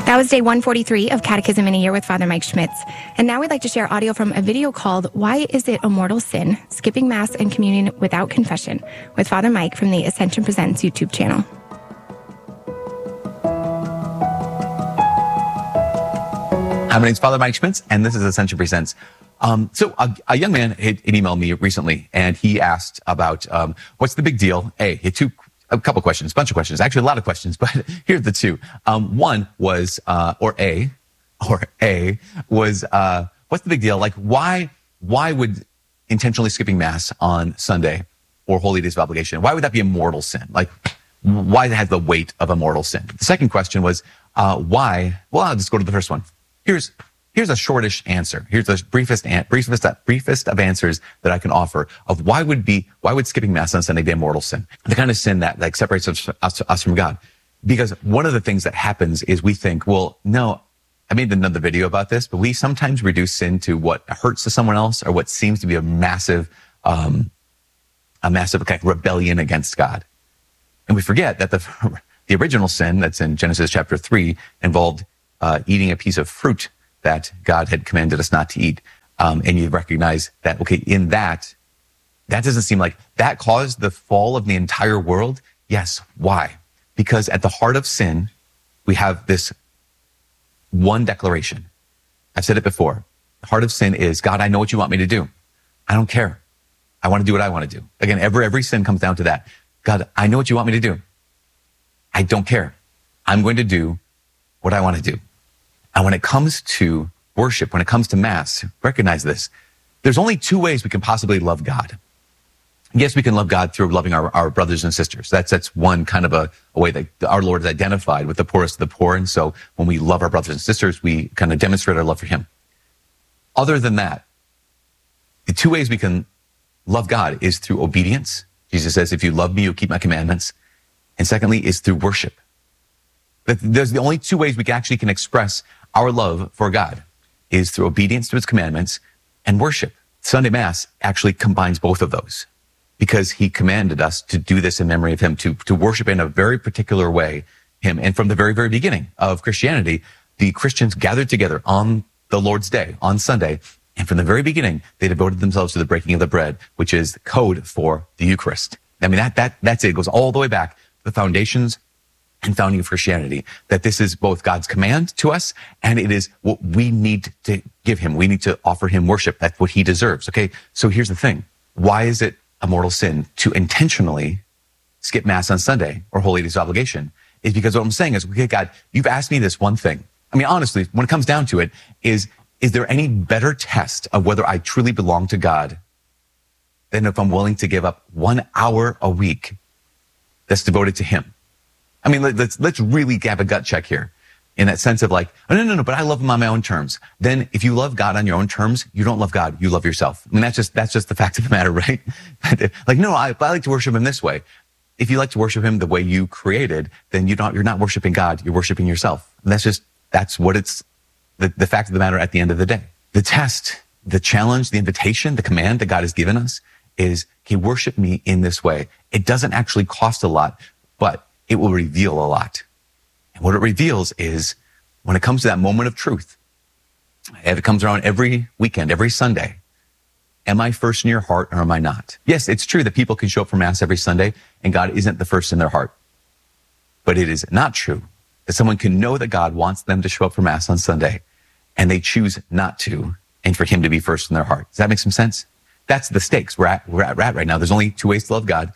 That was day 143 of Catechism in a Year with Father Mike Schmitz. And now we'd like to share audio from a video called Why Is It a Mortal Sin? Skipping Mass and Communion Without Confession with Father Mike from the Ascension Presents YouTube channel. Hi, my name's Father Mike Schmitz, and this is Ascension Presents. So a young man had emailed me recently, and he asked about what's the big deal? A couple questions, bunch of questions, actually a lot of questions, but here's the two. One was, what's the big deal? Like, why would intentionally skipping Mass on Sunday or Holy Days of Obligation, why would that be a mortal sin? Like, why it has the weight of a mortal sin? The second question was, why? Well, I'll just go to the first one. Here's a shortish answer. Here's the briefest of answers that I can offer of why would skipping Mass on Sunday be a mortal sin? The kind of sin that like separates us from God. Because one of the things that happens is we think, well, no, I made another video about this, but we sometimes reduce sin to what hurts to someone else or what seems to be a massive kind of rebellion against God. And we forget that the original sin that's in Genesis chapter 3 involved eating a piece of fruit that God had commanded us not to eat. And you recognize that, okay, in that doesn't seem like that caused the fall of the entire world. Yes. Why? Because at the heart of sin, we have this one declaration. I've said it before. The heart of sin is, God, I know what you want me to do. I don't care. I want to do what I want to do. Again, every sin comes down to that. God, I know what you want me to do. I don't care. I'm going to do what I want to do. And when it comes to worship, when it comes to Mass, recognize this. There's only two ways we can possibly love God. Yes, we can love God through loving our brothers and sisters. That's one kind of a way that our Lord is identified with the poorest of the poor. And so when we love our brothers and sisters, we kind of demonstrate our love for him. Other than that, the two ways we can love God is through obedience. Jesus says, if you love me, you'll keep my commandments. And secondly, is through worship. There's the only two ways we can express our love for God is through obedience to his commandments and worship. Sunday Mass actually combines both of those because he commanded us to do this in memory of him, to worship in a very particular way him. And from the very, very beginning of Christianity, the Christians gathered together on the Lord's Day, on Sunday. And from the very beginning, they devoted themselves to the breaking of the bread, which is the code for the Eucharist. I mean, that's it. It goes all the way back to the foundations and founding of Christianity, that this is both God's command to us and it is what we need to give him. We need to offer him worship. That's what he deserves. Okay. So here's the thing. Why is it a mortal sin to intentionally skip Mass on Sunday or Holy Days of Obligation? Is because what I'm saying is, okay, God, you've asked me this one thing. I mean, honestly, when it comes down to it, is there any better test of whether I truly belong to God than if I'm willing to give up 1 hour a week that's devoted to him? I mean, let's really have a gut check here in that sense of like, oh, no, but I love him on my own terms. Then if you love God on your own terms, you don't love God, you love yourself. I mean, that's just the fact of the matter, right? Like, no, I like to worship him this way. If you like to worship him the way you created, then you're not worshiping God, you're worshiping yourself. And that's what it's the fact of the matter at the end of the day. The test, the challenge, the invitation, the command that God has given us is, he worship me in this way. It doesn't actually cost a lot, but it will reveal a lot. And what it reveals is when it comes to that moment of truth, and it comes around every weekend, every Sunday, am I first in your heart or am I not? Yes, it's true that people can show up for Mass every Sunday and God isn't the first in their heart. But it is not true that someone can know that God wants them to show up for Mass on Sunday and they choose not to, and for him to be first in their heart. Does that make some sense? That's the stakes we're at right now. There's only two ways to love God.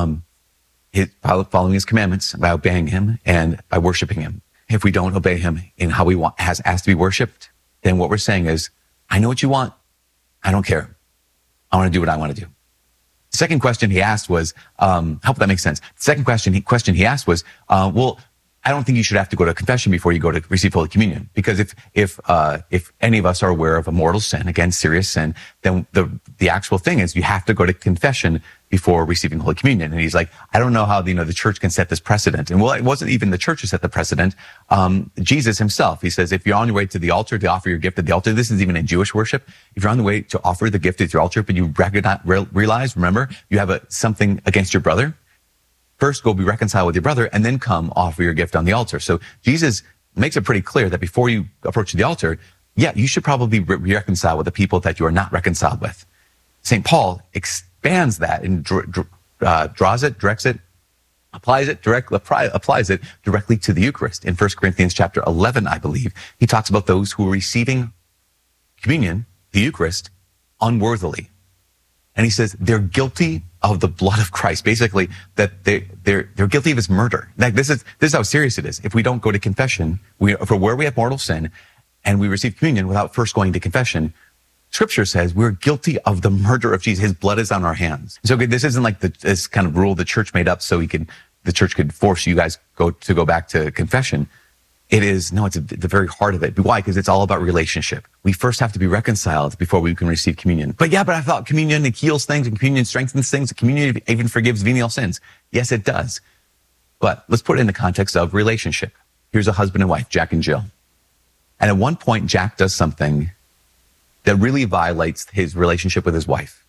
Following his commandments, by obeying him and by worshiping him. If we don't obey him in how we want, has asked to be worshiped, then what we're saying is, I know what you want. I don't care. I want to do what I want to do. The second question he asked was, hope that makes sense. The second question he asked was, well, I don't think you should have to go to confession before you go to receive Holy Communion. Because if any of us are aware of a mortal sin, again, serious sin, then the actual thing is you have to go to confession before receiving Holy Communion. And he's like, I don't know how, the church can set this precedent. And well, it wasn't even the church who set the precedent. Jesus himself, he says, if you're on your way to the altar to offer your gift at the altar, this is even in Jewish worship. If you're on the way to offer the gift at your altar, but you remember, you have something against your brother, first go be reconciled with your brother and then come offer your gift on the altar. So Jesus makes it pretty clear that before you approach the altar, you should probably be reconciled with the people that you are not reconciled with. St. Paul expands that and directs it, applies it directly to the Eucharist. In 1 Corinthians chapter 11, I believe, he talks about those who are receiving communion, the Eucharist, unworthily. And he says they're guilty of the blood of Christ. Basically, that they're guilty of his murder. Like this is how serious it is. If we don't go to confession, for where we have mortal sin, and we receive communion without first going to confession, Scripture says we're guilty of the murder of Jesus. His blood is on our hands. So this isn't like this kind of rule the church made up so the church could force you guys to go back to confession. It's at the very heart of it. Why? Because it's all about relationship. We first have to be reconciled before we can receive communion. But I thought communion, it heals things, and communion strengthens things, and communion even forgives venial sins. Yes, it does. But let's put it in the context of relationship. Here's a husband and wife, Jack and Jill. And at one point, Jack does something that really violates his relationship with his wife.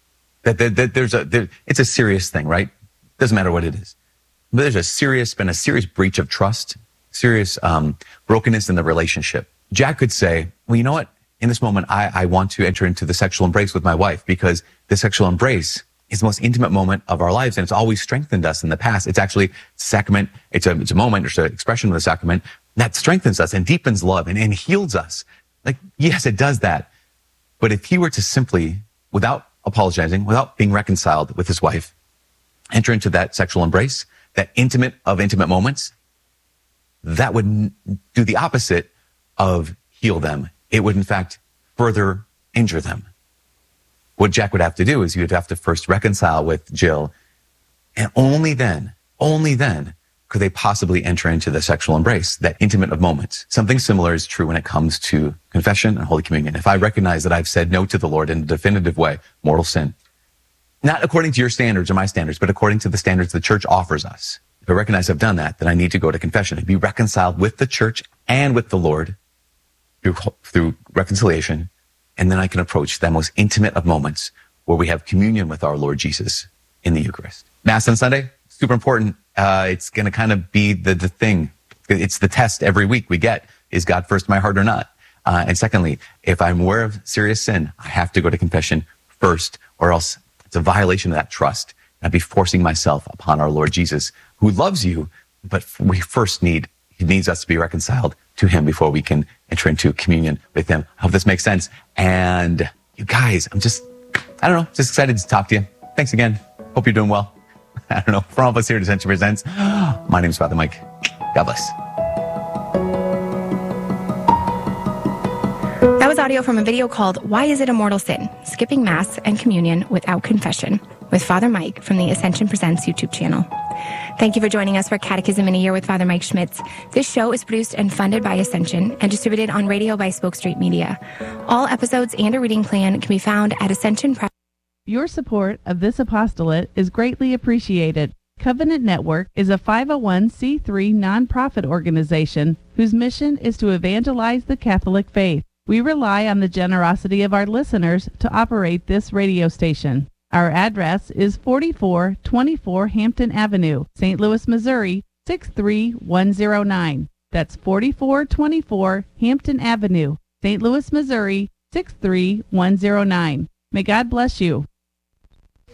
It's a serious thing, right? Doesn't matter what it is. But there's been a serious breach of trust, serious brokenness in the relationship. Jack could say, well, you know what? In this moment, I want to enter into the sexual embrace with my wife, because the sexual embrace is the most intimate moment of our lives, and it's always strengthened us in the past. It's actually a sacrament. It's a moment, it's an expression of the sacrament that strengthens us and deepens love and heals us. Like, yes, it does that. But if he were to simply, without apologizing, without being reconciled with his wife, enter into that sexual embrace, that intimate moments, that would do the opposite of heal them. It would, in fact, further injure them. What Jack would have to do is you'd have to first reconcile with Jill, and only then could they possibly enter into the sexual embrace, that intimate of moments. Something similar is true when it comes to confession and Holy Communion. If I recognize that I've said no to the Lord in a definitive way, mortal sin, not according to your standards or my standards, but according to the standards the church offers us. If I recognize I've done that, then I need to go to confession and be reconciled with the church and with the Lord through reconciliation. And then I can approach that most intimate of moments where we have communion with our Lord Jesus in the Eucharist. Mass on Sunday, super important. It's going to kind of be the thing. It's the test every week we get. Is God first in my heart or not? And secondly, if I'm aware of serious sin, I have to go to confession first, or else it's a violation of that trust. I'd be forcing myself upon our Lord Jesus, who loves you, but he needs us to be reconciled to him before we can enter into communion with him. I hope this makes sense. And you guys, just excited to talk to you. Thanks again. Hope you're doing well. I don't know. From all of us here at Ascension Presents, my name is Father Mike. God bless. That was audio from a video called Why Is It a Mortal Sin? Skipping Mass and Communion Without Confession with Father Mike from the Ascension Presents YouTube channel. Thank you for joining us for Catechism in a Year with Father Mike Schmitz. This show is produced and funded by Ascension and distributed on radio by Spoke Street Media. All episodes and a reading plan can be found at Ascension Press. Your support of this apostolate is greatly appreciated. Covenant Network is a 501c3 nonprofit organization whose mission is to evangelize the Catholic faith. We rely on the generosity of our listeners to operate this radio station. Our address is 4424 Hampton Avenue, St. Louis, Missouri, 63109. That's 4424 Hampton Avenue, St. Louis, Missouri, 63109. May God bless you.